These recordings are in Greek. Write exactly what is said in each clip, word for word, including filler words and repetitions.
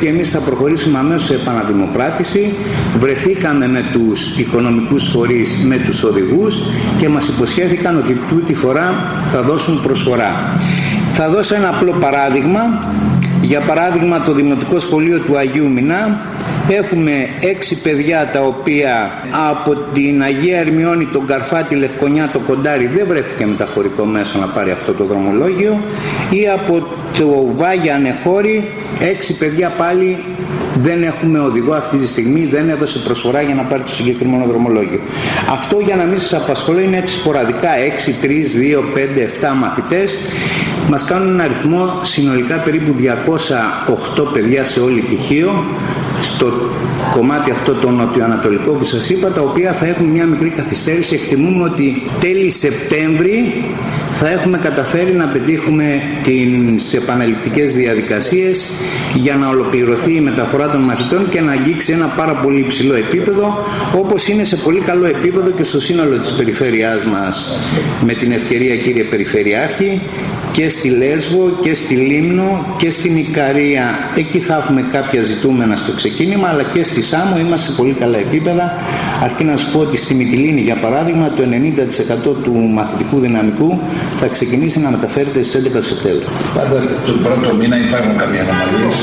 ότι εμείς θα προχωρήσουμε αμέσως σε επαναδημοπράτηση. Βρεθήκαμε με τους οικονομικούς φορείς, με τους οδηγούς και μας υποσχέθηκαν ότι τούτη φορά θα δώσουν προσφορά. Θα δώσω ένα απλό παράδειγμα. Για παράδειγμα, το Δημοτικό Σχολείο του Αγίου Μινά έχουμε έξι παιδιά τα οποία από την Αγία Ερμιώνη, τον Καρφάτη, Λευκονιά, το Κοντάρι δεν βρέθηκε μεταφορικό μέσο να πάρει αυτό το δρομολόγιο, ή από το Βάγια Ανεχώρη έξι παιδιά πάλι δεν έχουμε οδηγό αυτή τη στιγμή, δεν έδωσε προσφορά για να πάρει το συγκεκριμένο δρομολόγιο. Αυτό, για να μην σας απασχολώ, είναι έτσι σποραδικά, έξι, τρία, δύο, πέντε, επτά μαθητές. Μας κάνουν ένα αριθμό συνολικά περίπου διακόσια οκτώ παιδιά σε όλη τη Χίο, στο κομμάτι αυτό το νοτιοανατολικό που σας είπα, τα οποία θα έχουν μια μικρή καθυστέρηση. Εκτιμούμε ότι τέλη Σεπτέμβρη θα έχουμε καταφέρει να πετύχουμε τις επαναληπτικές διαδικασίες για να ολοκληρωθεί η μεταφορά των μαθητών και να αγγίξει ένα πάρα πολύ υψηλό επίπεδο, όπως είναι σε πολύ καλό επίπεδο και στο σύνολο της περιφέρειάς μας. Με την ευκαιρία, κύριε Περιφερειάρχη, και στη Λέσβο και στη Λίμνο και στην Ικαρία, εκεί θα έχουμε κάποια ζητούμενα στο ξεκίνημα, αλλά και στη Σάμο είμαστε σε πολύ καλά επίπεδα. Αρκεί να σου πω ότι στη Μυτιλήνη, για παράδειγμα, το ενενήντα τοις εκατό του μαθητικού δυναμικού θα ξεκινήσει να μεταφέρεται στις έντεκα του Σεπτέμβρη. Πάντα τον πρώτο μήνα υπάρχουν κάποιοι ανομαλίες.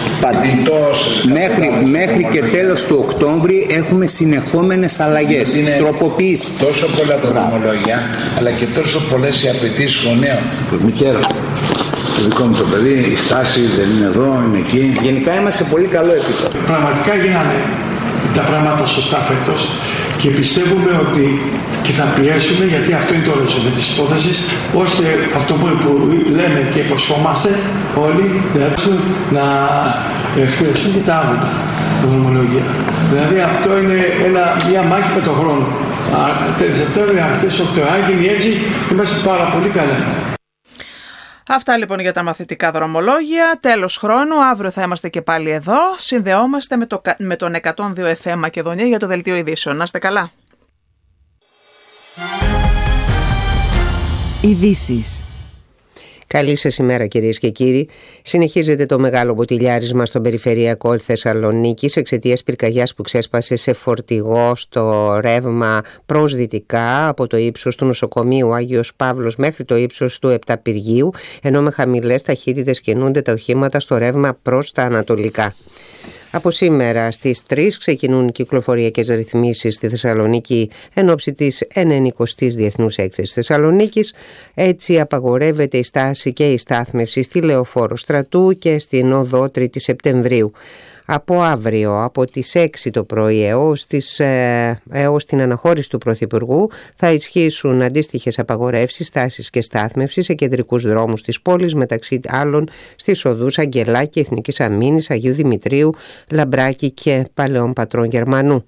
Μέχρι, μέχρι και τέλος του Οκτώβρη έχουμε συνεχόμενες αλλαγές, τροποποίησεις. Τόσο πολλά τα δρομολόγια, αλλά και τόσο πολλές οι απαιτήσεις γονέων. Μικέρα. Το δικό μου το παιδί, η στάση δεν είναι εδώ, είναι εκεί. Γενικά είμαστε σε πολύ καλό επίπεδο. Πραγματικά γίνανε τα πράγματα σωστά φέτος και πιστεύουμε ότι και θα πιέσουμε, γιατί αυτό είναι το ρεζουμέ της υπόθεσης, ώστε αυτό που λέμε και υποσχόμαστε όλοι, δηλαδή να εκτελεστούν και τα άμυνα, τα δρομολογία. Δηλαδή αυτό είναι ένα, μια μάχη με τον χρόνο. Τέλη Σεπτέμβρη, αν θες το άγγινη έτσι, είμαστε πάρα πολύ καλά. Αυτά λοιπόν για τα μαθητικά δρομολόγια. Τέλος χρόνου, αύριο θα είμαστε και πάλι εδώ. Συνδεόμαστε με, το, με τον εκατόν δύο εφ εμ Μακεδονία για το Δελτίο Ειδήσεων. Να είστε καλά. Ειδήσεις. Καλή σας ημέρα, κυρίες και κύριοι. Συνεχίζεται το μεγάλο μποτιλιάρισμα στον περιφερειακό Θεσσαλονίκης εξαιτίας πυρκαγιάς που ξέσπασε σε φορτηγό στο ρεύμα προς δυτικά από το ύψος του νοσοκομείου Άγιος Παύλος μέχρι το ύψος του Επταπυργίου, ενώ με χαμηλές ταχύτητες κινούνται τα οχήματα στο ρεύμα προς τα ανατολικά. Από σήμερα στις τρεις ξεκινούν κυκλοφοριακές ρυθμίσεις στη Θεσσαλονίκη εν ώψη της ενενηκοστής Διεθνούς Έκθεσης Θεσσαλονίκης. Έτσι απαγορεύεται η στάση και η στάθμευση στη Λεωφόρο Στρατού και στην Οδό τρίτη Σεπτεμβρίου. Από αύριο, από τις έξι το πρωί έως, τις, ε, έως την αναχώρηση του Πρωθυπουργού, θα ισχύσουν αντίστοιχες απαγορεύσεις στάσης και στάθμευσης σε κεντρικούς δρόμους της πόλης, μεταξύ άλλων στις οδούς Αγγελάκη, Εθνικής Αμήνης, Αγίου Δημητρίου, Λαμπράκη και Παλαιών Πατρών Γερμανού.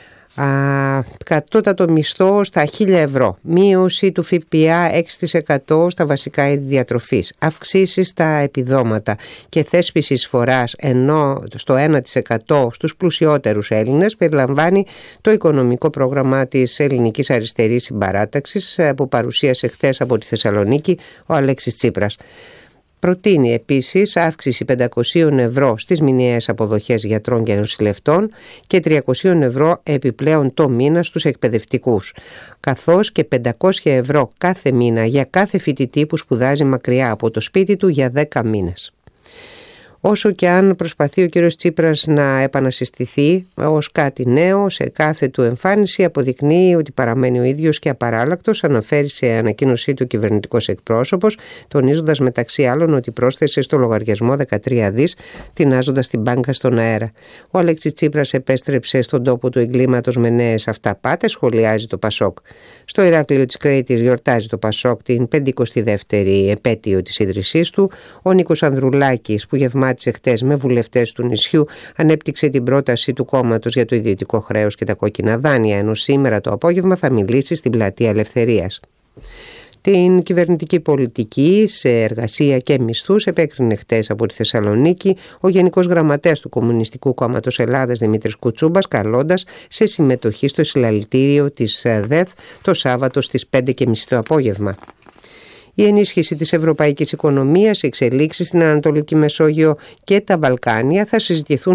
Α, κατώτατο μισθό στα χίλια ευρώ, μείωση του ΦΠΑ έξι τοις εκατό στα βασικά είδη διατροφής, αυξήσεις στα επιδόματα και θέσπιση εισφοράς ενώ στο ένα τοις εκατό στους πλουσιότερους Έλληνες περιλαμβάνει το οικονομικό πρόγραμμα της Ελληνικής Αριστερής Συμπαράταξης που παρουσίασε χθες από τη Θεσσαλονίκη ο Αλέξης Τσίπρας. Προτείνει επίσης αύξηση πεντακόσια ευρώ στις μηνιαίες αποδοχές γιατρών και νοσηλευτών και τριακόσια ευρώ επιπλέον το μήνα στους εκπαιδευτικούς, καθώς και πεντακόσια ευρώ κάθε μήνα για κάθε φοιτητή που σπουδάζει μακριά από το σπίτι του για δέκα μήνες. Όσο και αν προσπαθεί ο κύριος Τσίπρας να επανασυστηθεί ως κάτι νέο σε κάθε του εμφάνιση, αποδεικνύει ότι παραμένει ο ίδιος και απαράλλακτος, αναφέρει σε ανακοίνωσή του κυβερνητικός εκπρόσωπος, τονίζοντας μεταξύ άλλων ότι πρόσθεσε στο λογαριασμό δεκατρία δις, τεινάζοντας την μπάνκα στον αέρα. Ο Αλέξης Τσίπρας επέστρεψε στον τόπο του εγκλήματος με νέες αυταπάτες, σχολιάζει το Πασόκ. Στο Ηράκλειο της Κρήτης γιορτάζει το Πασόκ την πενηκοστή δεύτερη επέτειο της ίδρυσής του. Ο Νίκος Ανδρουλάκης, που γευμάτισε χτες με βουλευτές του νησιού, ανέπτυξε την πρόταση του κόμματος για το ιδιωτικό χρέος και τα κόκκινα δάνεια, ενώ σήμερα το απόγευμα θα μιλήσει στην Πλατεία Ελευθερίας. Την κυβερνητική πολιτική σε εργασία και μισθούς επέκρινε χτες από τη Θεσσαλονίκη ο Γενικός Γραμματέας του Κομμουνιστικού Κόμματος Ελλάδας Δημήτρης Κουτσούμπας, καλώντας σε συμμετοχή στο συλλαλητήριο της ΔΕΘ το Σάββατο στις πέντε και μισή το απόγευμα. Η ενίσχυση της ευρωπαϊκής οικονομίας, οι εξελίξεις στην Ανατολική Μεσόγειο και τα Βαλκάνια θα συζητηθούν